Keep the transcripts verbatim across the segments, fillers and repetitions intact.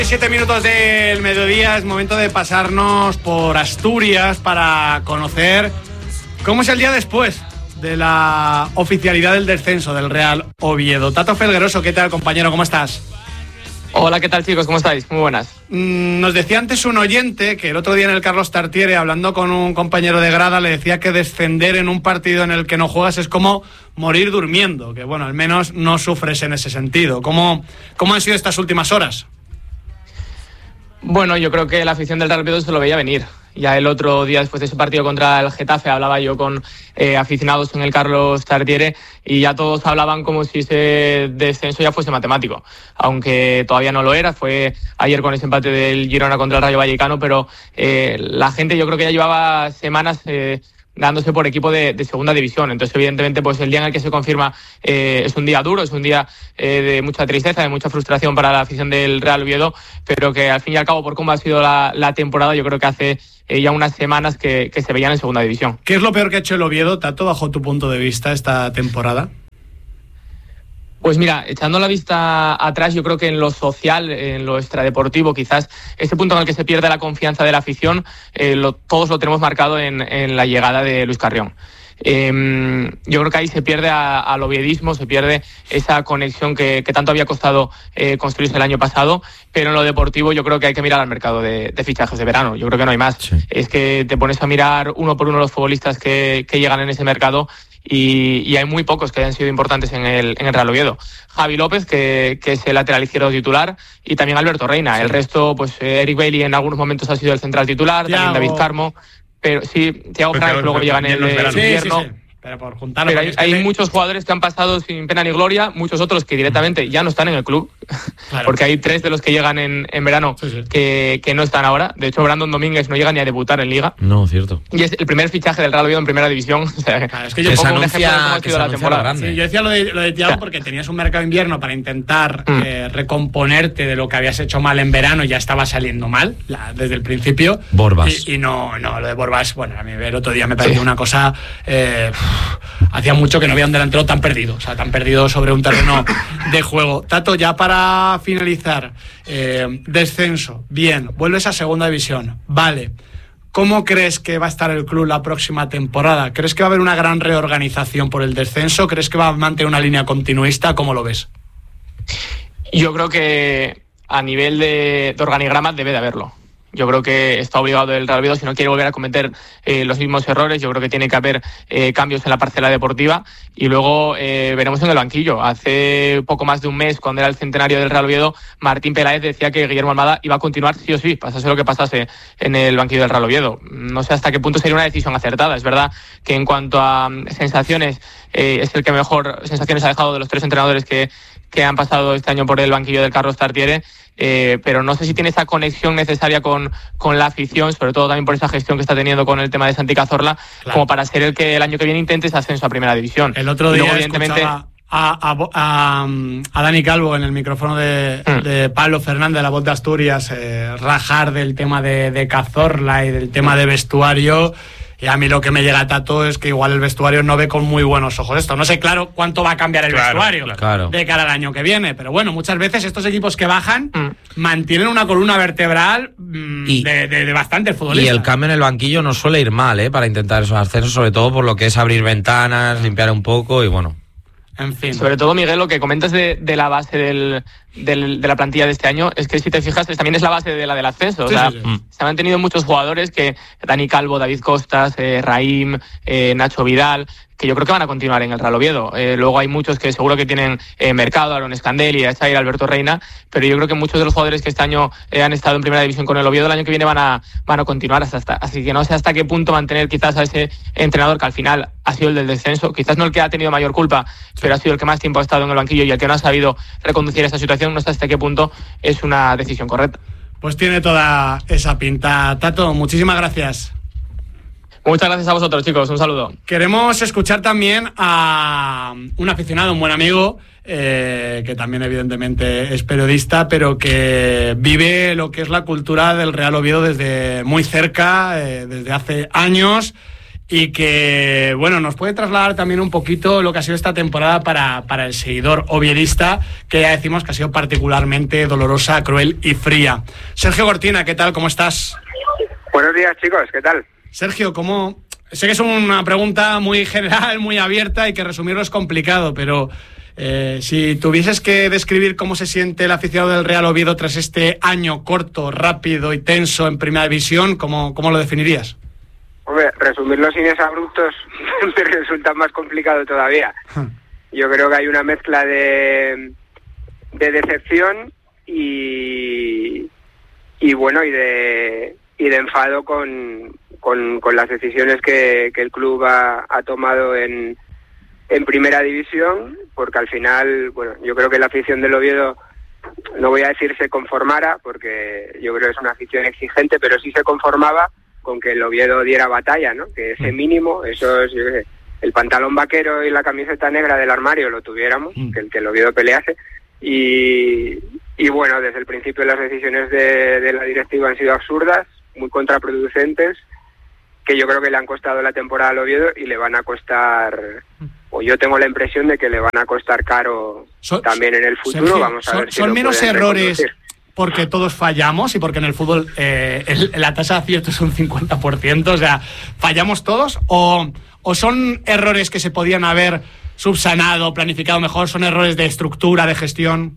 Siete minutos del mediodía, es momento de pasarnos por Asturias para conocer cómo es el día después de la oficialidad del descenso del Real Oviedo. Tato Felgueroso, ¿qué tal, compañero? ¿Cómo estás? Hola, ¿qué tal, chicos? ¿Cómo estáis? Muy buenas. Mm, nos decía antes un oyente que el otro día en el Carlos Tartiere, hablando con un compañero de grada, le decía que descender en un partido en el que no juegas es como morir durmiendo, que bueno, al menos no sufres en ese sentido. ¿Cómo, cómo han sido estas últimas horas? Bueno, yo creo que la afición del Real Oviedo se lo veía venir. Ya el otro día, después de ese partido contra el Getafe, hablaba yo con eh, aficionados en el Carlos Tartiere y ya todos hablaban como si ese descenso ya fuese matemático, aunque todavía no lo era. Fue ayer con ese empate del Girona contra el Rayo Vallecano, pero eh, la gente yo creo que ya llevaba semanas eh, dándose por equipo de, de segunda división. Entonces, evidentemente, pues el día en el que se confirma eh, es un día duro, es un día eh, de mucha tristeza, de mucha frustración para la afición del Real Oviedo, pero que al fin y al cabo, por cómo ha sido la, la temporada, yo creo que hace eh, ya unas semanas que, que se veían en segunda división. ¿Qué es lo peor que ha hecho el Oviedo, Tato, bajo tu punto de vista, esta temporada? Pues mira, echando la vista atrás, yo creo que en lo social, en lo extradeportivo, quizás ese punto en el que se pierde la confianza de la afición, eh, lo, todos lo tenemos marcado en, en la llegada de Luis Carrión. Eh, yo creo que ahí se pierde a, al oviedismo, se pierde esa conexión que, que tanto había costado eh, construirse el año pasado, pero en lo deportivo yo creo que hay que mirar al mercado de, de fichajes de verano. Yo creo que no hay más. Sí. Es que te pones a mirar uno por uno los futbolistas que, que llegan en ese mercado y, y hay muy pocos que hayan sido importantes en el, en el Real Oviedo. Javi López, que, que es el lateral izquierdo titular, y también Alberto Reina. Sí. El resto, pues Eric Bailey en algunos momentos ha sido el central titular, Thiago. También David Carmo. Pero sí, Thiago Frank luego llega en el invierno. Sí, sí, sí. Pero por juntarlo. Pero hay, hay le... muchos jugadores que han pasado sin pena ni gloria, muchos otros que directamente ya no están en el club, claro. Porque hay tres de los que llegan en, en verano sí, sí. Que, que no están ahora. De hecho, Brandon Domínguez no llega ni a debutar en Liga. No, cierto. Y es el primer fichaje del Real Oviedo en Primera División. O sea, claro, es que yo pongo un ejemplo de cómo ha sido la temporada. Sí, yo decía lo de, lo de Thiago porque tenías un mercado invierno para intentar mm. eh, recomponerte de lo que habías hecho mal en verano, ya estaba saliendo mal la, desde el principio. Borbas. Y, y no, no, lo de Borbas, bueno, a mí el otro día me pareció sí. una cosa... Eh, hacía mucho que no había un delantero tan perdido, o sea, tan perdido sobre un terreno de juego. Tato, ya para finalizar, eh, descenso, bien, vuelves a segunda división, vale. ¿Cómo crees que va a estar el club la próxima temporada? ¿Crees que va a haber una gran reorganización por el descenso? ¿Crees que va a mantener una línea continuista? ¿Cómo lo ves? Yo creo que a nivel de, de organigrama debe de haberlo. Yo creo que está obligado el Real Oviedo, si no quiere volver a cometer eh, los mismos errores. Yo creo que tiene que haber eh, cambios en la parcela deportiva y luego eh, veremos en el banquillo. Hace poco más de un mes, cuando era el centenario del Real Oviedo, Martín Peláez decía que Guillermo Almada iba a continuar sí o sí, pasase lo que pasase en el banquillo del Real Oviedo. No sé hasta qué punto sería una decisión acertada. Es verdad que en cuanto a sensaciones, eh, es el que mejor sensaciones ha dejado de los tres entrenadores que, que han pasado este año por el banquillo del Carlos Tartiere. Eh, pero no sé si tiene esa conexión necesaria con, con la afición, sobre todo también por esa gestión que está teniendo con el tema de Santi Cazorla, claro. Como para ser el que el año que viene intente ese ascenso a Primera División. El otro día luego, evidentemente... escuchaba a, a, a, a Dani Calvo en el micrófono de, mm. de Pablo Fernández de La Voz de Asturias eh, rajar del tema de, de Cazorla y del tema de vestuario. Y a mí lo que me llega a Tato es que igual el vestuario no ve con muy buenos ojos esto. No sé, claro, cuánto va a cambiar el claro, vestuario claro. de cara al año que viene. Pero bueno, muchas veces estos equipos que bajan mm. mantienen una columna vertebral mm, y, de, de, de bastantes futbolistas. Y el cambio en el banquillo no suele ir mal, ¿eh? Para intentar esos ascensos, sobre todo por lo que es abrir ventanas, limpiar un poco y bueno... En fin. Sobre todo, Miguel, lo que comentas de, de la base del, del, de la plantilla de este año es que, si te fijas, también es la base de la del ascenso. Sí, o sea, sí, sí. Se han mantenido muchos jugadores que Dani Calvo, David Costas, eh, Raim, eh, Nacho Vidal, que yo creo que van a continuar en el Real Oviedo. Eh, luego hay muchos que seguro que tienen eh, mercado, Aaron Scandelli, Echair, Alberto Reina, pero yo creo que muchos de los jugadores que este año eh, han estado en Primera División con el Oviedo, el año que viene van a, van a continuar hasta, hasta. Así que no sé hasta qué punto mantener quizás a ese entrenador que al final ha sido el del descenso, quizás no el que ha tenido mayor culpa, pero ha sido el que más tiempo ha estado en el banquillo y el que no ha sabido reconducir esa situación. No sé hasta qué punto es una decisión correcta. Pues tiene toda esa pinta. Tato, muchísimas gracias. Muchas gracias a vosotros, chicos. Un saludo. Queremos escuchar también a un aficionado, un buen amigo, eh, que también evidentemente es periodista, pero que vive lo que es la cultura del Real Oviedo desde muy cerca, eh, desde hace años, y que, bueno, nos puede trasladar también un poquito lo que ha sido esta temporada para, para el seguidor oviedista, que ya decimos que ha sido particularmente dolorosa, cruel y fría. Sergio Cortina, ¿qué tal? ¿Cómo estás? Buenos días, chicos, ¿qué tal? Sergio, ¿cómo...? Sé que es una pregunta muy general, muy abierta y que resumirlo es complicado, pero eh, si tuvieses que describir cómo se siente el aficionado del Real Oviedo tras este año corto, rápido y tenso en Primera División, ¿cómo, cómo lo definirías? Hombre, resumirlo sin exabruptos me resulta más complicado todavía. Yo creo que hay una mezcla de, de decepción y, y bueno, y de, y de enfado con, con, con las decisiones que, que el club ha, ha tomado en, en Primera División, porque al final, bueno, yo creo que la afición del Oviedo, no voy a decir se conformara, porque yo creo que es una afición exigente, pero sí se conformaba con que el Oviedo diera batalla, ¿no? Que ese mínimo, esos, yo qué sé, el pantalón vaquero y la camiseta negra del armario lo tuviéramos, que el que el Oviedo pelease. Y, y bueno, desde el principio las decisiones de, de la directiva han sido absurdas, muy contraproducentes, que yo creo que le han costado la temporada al Oviedo y le van a costar, o yo tengo la impresión de que le van a costar caro son, también en el futuro. Sergio, Vamos a son, ver si son menos errores reconducir. Porque todos fallamos y porque en el fútbol eh, el, la tasa de acierto es un cincuenta por ciento, o sea, ¿fallamos todos? ¿O, o son errores que se podían haber subsanado, planificado mejor? ¿Son errores de estructura, de gestión?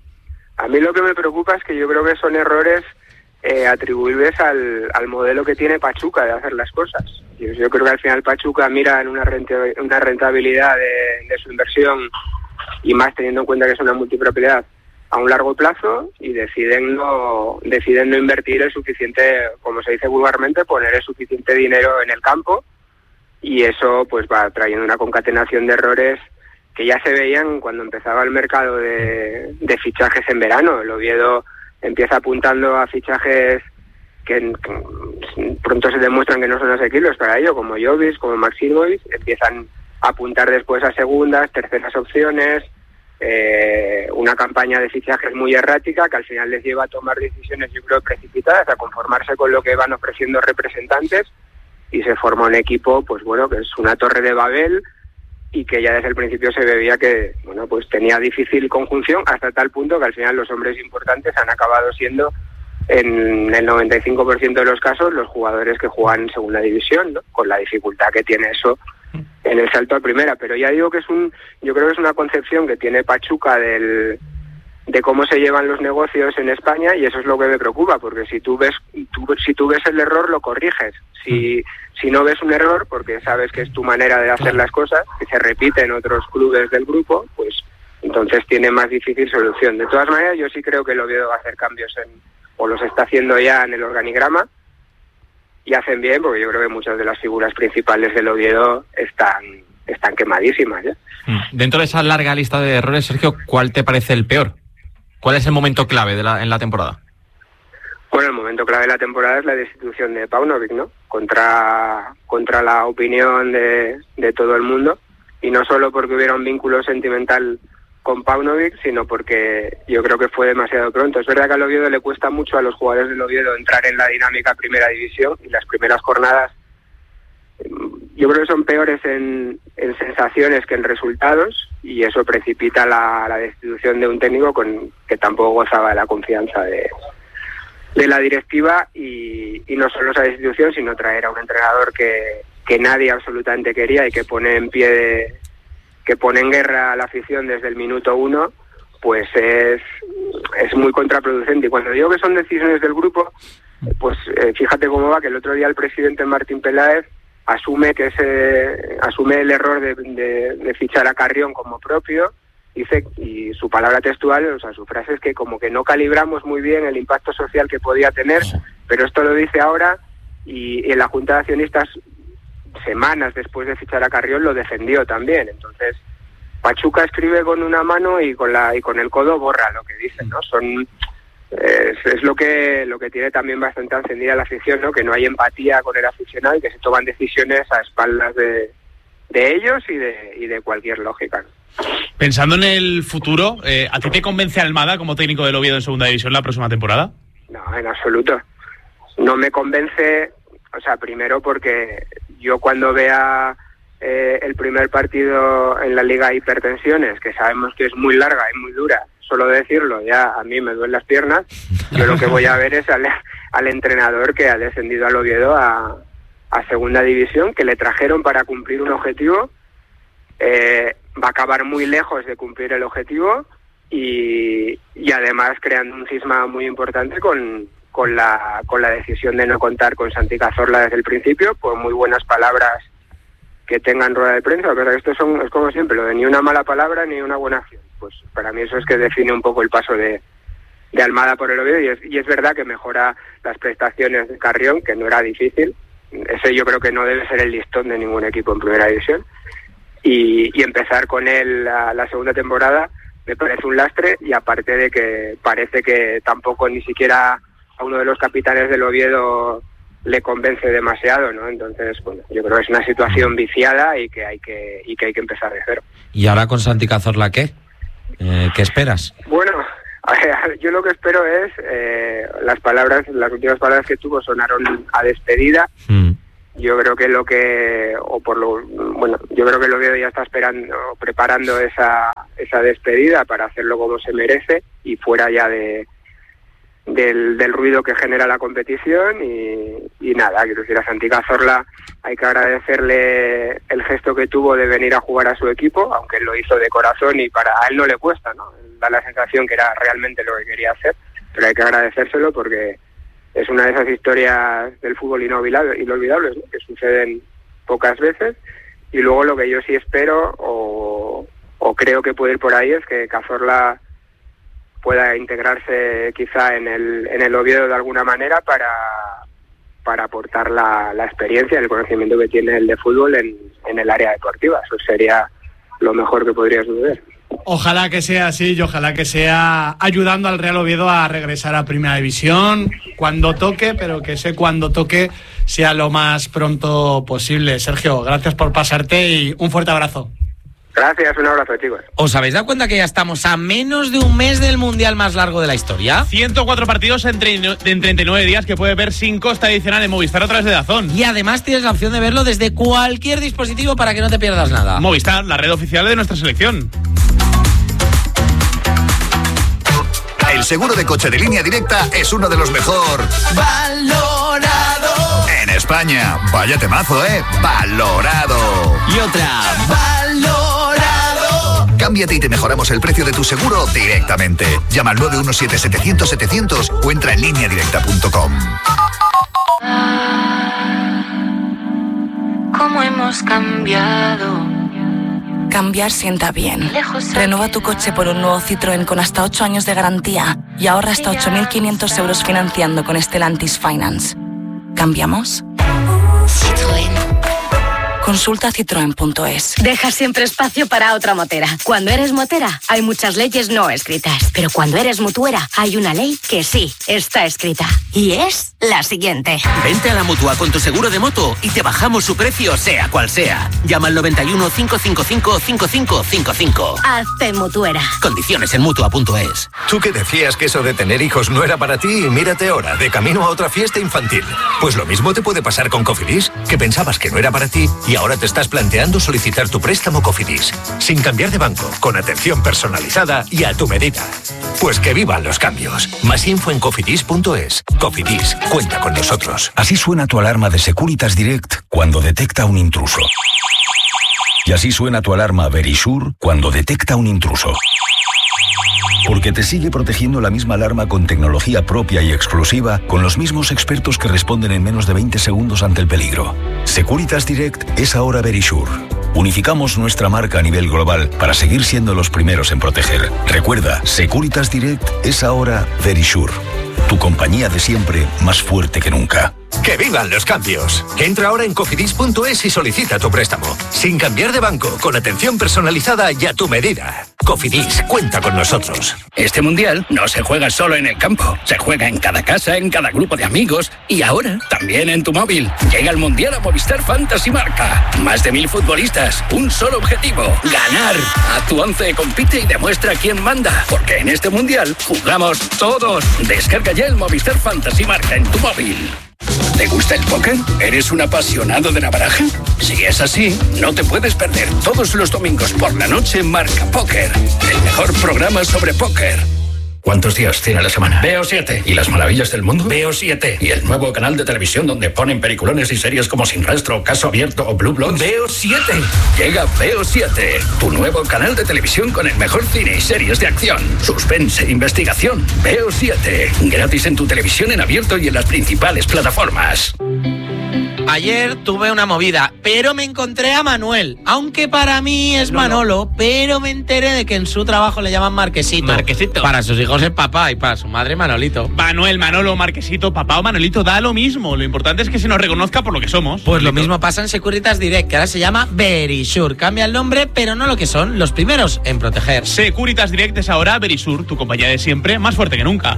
A mí lo que me preocupa es que yo creo que son errores eh, atribuibles al, al modelo que tiene Pachuca de hacer las cosas. Yo, yo creo que al final Pachuca mira en una, renta, una rentabilidad de, de su inversión, y más teniendo en cuenta que es una multipropiedad, a un largo plazo, y deciden no deciden no invertir el suficiente, como se dice vulgarmente, poner el suficiente dinero en el campo, y eso pues va trayendo una concatenación de errores que ya se veían cuando empezaba el mercado de, de fichajes en verano. El Oviedo empieza apuntando a fichajes que, que pronto se demuestran que no son asequibles para ello, como Jovic, como Maximovic. Empiezan a apuntar después a segundas, terceras opciones, Eh, una campaña de fichajes muy errática que al final les lleva a tomar decisiones, yo creo, precipitadas, a conformarse con lo que van ofreciendo representantes, y se forma un equipo, pues bueno, que es una torre de Babel, y que ya desde el principio se veía que, bueno, pues tenía difícil conjunción, hasta tal punto que al final los hombres importantes han acabado siendo, en el noventa y cinco por ciento de los casos, los jugadores que juegan en segunda división, ¿no? Con la dificultad que tiene eso en el salto a primera. Pero ya digo que es un, yo creo que es una concepción que tiene Pachuca del, de cómo se llevan los negocios en España, y eso es lo que me preocupa, porque si tú ves, tú, si tú ves el error, lo corriges. Si, si no ves un error, porque sabes que es tu manera de hacer las cosas, que se repite en otros clubes del grupo, pues entonces tiene más difícil solución. De todas maneras, yo sí creo que el Oviedo va a hacer cambios en, o los está haciendo ya en el organigrama, y hacen bien, porque yo creo que muchas de las figuras principales del Oviedo están, están quemadísimas ya. Dentro de esa larga lista de errores, Sergio, ¿cuál te parece el peor? ¿Cuál es el momento clave de la, en la temporada? Bueno, el momento clave de la temporada es la destitución de Paunovic, ¿no? Contra, contra la opinión de, de todo el mundo, y no solo porque hubiera un vínculo sentimental con Paunovic, sino porque yo creo que fue demasiado pronto. Es verdad que al Oviedo le cuesta mucho, a los jugadores del Oviedo, entrar en la dinámica Primera División, y las primeras jornadas yo creo que son peores en, en sensaciones que en resultados, y eso precipita la, la destitución de un técnico con que tampoco gozaba de la confianza de, de la directiva, y, y no solo esa destitución, sino traer a un entrenador que, que nadie absolutamente quería y que pone en pie de, que pone en guerra a la afición desde el minuto uno, pues es, es muy contraproducente. Y cuando digo que son decisiones del grupo, pues eh, fíjate cómo va, que el otro día el presidente Martín Peláez asume que ese, asume el error de, de, de fichar a Carrión como propio, dice, y su palabra textual, o sea, su frase es que como que no calibramos muy bien el impacto social que podía tener, pero esto lo dice ahora, y, y en la Junta de Accionistas, semanas después de fichar a Carrión, lo defendió también. Entonces Pachuca escribe con una mano y con la y con el codo borra lo que dice, ¿no? Son es, es lo que lo que tiene también bastante encendida la afición, ¿no? Que no hay empatía con el aficionado y que se toman decisiones a espaldas de, de ellos y de y de cualquier lógica, ¿no? Pensando en el futuro, eh, ¿a ti te convence Almada como técnico del Oviedo en segunda división la próxima temporada? No, en absoluto. No me convence, o sea, primero porque yo cuando vea eh, el primer partido en la Liga Hipertensiones, que sabemos que es muy larga y muy dura, solo decirlo, ya a mí me duelen las piernas, yo lo que voy a ver es al, al entrenador que ha descendido al Oviedo a, a segunda división, que le trajeron para cumplir un objetivo, eh, va a acabar muy lejos de cumplir el objetivo y, y además creando un cisma muy importante con, con, la, con la decisión de no contar con Santi Cazorla desde el principio, por muy buenas palabras que tengan rueda de prensa, pero esto son, es como siempre, lo de ni una mala palabra ni una buena acción. Pues para mí eso es que define un poco el paso de, de Almada por el Oviedo y es, y es verdad que mejora las prestaciones de Carrión, que no era difícil. Ese yo creo que no debe ser el listón de ningún equipo en primera división. Y, y empezar con él la, la segunda temporada me parece un lastre, y aparte de que parece que tampoco ni siquiera a uno de los capitanes del Oviedo le convence demasiado, ¿no? Entonces, bueno, yo creo que es una situación viciada y que hay que y que hay que empezar de cero. ¿Y ahora con Santi Cazorla qué? Eh, ¿Qué esperas? Bueno, a ver, yo lo que espero es eh, las palabras, las últimas palabras que tuvo sonaron a despedida. Mm. Yo creo que lo que, o por lo, bueno, yo creo que el Oviedo ya está esperando, preparando esa esa despedida para hacerlo como se merece y fuera ya de Del, del ruido que genera la competición y, y nada, quiero decir, a Santi Cazorla hay que agradecerle el gesto que tuvo de venir a jugar a su equipo, aunque él lo hizo de corazón y para a él no le cuesta, ¿no? Da la sensación que era realmente lo que quería hacer, pero hay que agradecérselo porque es una de esas historias del fútbol inolvidable, inolvidables, ¿no? Que suceden pocas veces. Y luego lo que yo sí espero o, o creo que puede ir por ahí es que Cazorla pueda integrarse quizá en el en el Oviedo de alguna manera para para aportar la, la experiencia y el conocimiento que tiene el de fútbol en, en el área deportiva. Eso sería lo mejor que podría suceder. Ojalá que sea así y ojalá que sea ayudando al Real Oviedo a regresar a Primera División cuando toque, pero que ese cuando toque sea lo más pronto posible. Sergio, gracias por pasarte y un fuerte abrazo. Gracias, un abrazo, chicos. ¿Os habéis dado cuenta que ya estamos a menos de un mes del mundial más largo de la historia? ciento cuatro partidos en, tre- en treinta y nueve días que puedes ver sin coste adicional en Movistar a través de DAZN. Y además tienes la opción de verlo desde cualquier dispositivo para que no te pierdas nada. Movistar, la red oficial de nuestra selección. El seguro de coche de Línea Directa es uno de los mejor valorado en España. Vaya temazo, ¿eh? Valorado. Y otra, valorado. Cámbiate y te mejoramos el precio de tu seguro directamente. Llama al nueve uno siete setecientos setecientos o entra en línea directa punto com. ¿Cómo hemos cambiado? Cambiar sienta bien. Renueva tu coche por un nuevo Citroën con hasta ocho años de garantía y ahorra hasta ocho mil quinientos euros financiando con Stellantis Finance. ¿Cambiamos? Citroën. Consulta citroen punto es. Deja siempre espacio para otra motera. Cuando eres motera, hay muchas leyes no escritas. Pero cuando eres mutuera, hay una ley que sí está escrita. Y es la siguiente. Vente a la Mutua con tu seguro de moto y te bajamos su precio, sea cual sea. Llama al noventa y uno, cinco cinco cinco, cinco cinco cinco cinco. Hazte mutuera. Condiciones en mutua punto es. ¿Tú que decías que eso de tener hijos no era para ti? Mírate ahora, de camino a otra fiesta infantil. Pues lo mismo te puede pasar con Cofidis, que pensabas que no era para ti y ahora te estás planteando solicitar tu préstamo Cofidis, sin cambiar de banco, con atención personalizada y a tu medida. Pues que vivan los cambios. Más info en cofidis punto es. Cofidis, cuenta con nosotros. Así suena tu alarma de Securitas Direct cuando detecta un intruso. Y así suena tu alarma Verisure cuando detecta un intruso. Porque te sigue protegiendo la misma alarma con tecnología propia y exclusiva, con los mismos expertos que responden en menos de veinte segundos ante el peligro. Securitas Direct es ahora Verisure. Unificamos nuestra marca a nivel global para seguir siendo los primeros en proteger. Recuerda, Securitas Direct es ahora Verisure. Tu compañía de siempre, más fuerte que nunca. ¡Que vivan los cambios! Entra ahora en cofidis punto es y solicita tu préstamo. Sin cambiar de banco, con atención personalizada y a tu medida. Cofidis, cuenta con nosotros. Este mundial no se juega solo en el campo. Se juega en cada casa, en cada grupo de amigos y ahora también en tu móvil. Llega el mundial a Movistar Fantasy Marca. Más de mil futbolistas, un solo objetivo: ganar. A tu once compite y demuestra quién manda. Porque en este mundial jugamos todos. Descarga ya el Movistar Fantasy Marca en tu móvil. ¿Te gusta el póker? ¿Eres un apasionado de la baraja? Si es así, no te puedes perder todos los domingos por la noche Marca Póker, el mejor programa sobre póker. ¿Cuántos días tiene la semana? Veo siete. ¿Y las maravillas del mundo? Veo siete. ¿Y el nuevo canal de televisión donde ponen peliculones y series como Sin Rastro, Caso Abierto o Blue Bloods? Veo siete. Llega Veo siete, tu nuevo canal de televisión con el mejor cine y series de acción, suspense, investigación. Veo siete. Gratis en tu televisión en abierto y en las principales plataformas. Ayer tuve una movida, pero me encontré a Manuel. Aunque para mí es Manolo, pero me enteré de que en su trabajo le llaman Marquesito. Marquesito. Para sus hijos es papá y para su madre Manolito. Manuel, Manolo, Marquesito, papá o Manolito, da lo mismo. Lo importante es que se nos reconozca por lo que somos. Pues lo mismo pasa en Securitas Direct, que ahora se llama Verisure. Cambia el nombre, pero no lo que son, los primeros en proteger. Securitas Direct es ahora Verisure, tu compañía de siempre, más fuerte que nunca.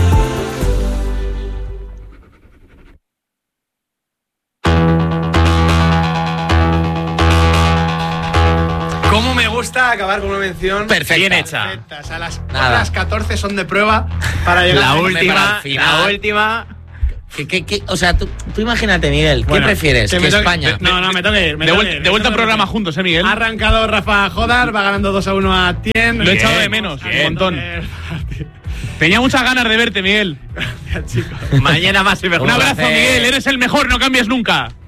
¿Cómo me gusta acabar con una mención perfecta? Bien hecha. Perfecta. O sea, las, Nada. las catorce son de prueba para llegar La a última, final. la última. ¿Qué, qué, qué? O sea, tú, tú imagínate, Miguel, Bueno, ¿qué prefieres? que Que me toque- España. No, no, me toque ir. me De, toque vuel- ir, de vuelta me al toque programa ir. juntos, ¿eh, Miguel? Ha arrancado Rafa Jodar, va ganando dos a uno a Tien. Lo he echado de menos, un montón. Tenía muchas ganas de verte, Miguel. Gracias, chicos. Mañana más y mejor. Un abrazo, placer. Miguel. Eres el mejor, no cambies nunca.